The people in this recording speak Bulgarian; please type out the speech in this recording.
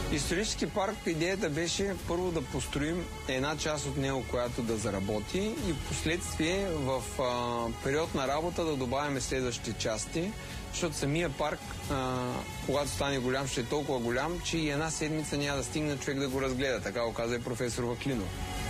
Исторически парк, идеята беше първо да построим една част от него, която да заработи, и в последствие в период на работа да добавяме следващите части, защото самия парк, когато стане голям, ще е толкова голям, че и една седмица няма да стигне човек да го разгледа. Така го каза и професор Ваклинов.